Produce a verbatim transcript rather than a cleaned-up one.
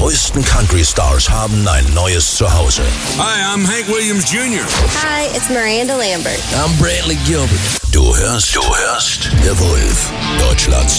größten Country-Stars haben ein neues Zuhause. Hi, I'm Hank Williams Junior Hi, it's Miranda Lambert. I'm Brantley Gilbert. Du hörst, du hörst The Wolf, Deutschlands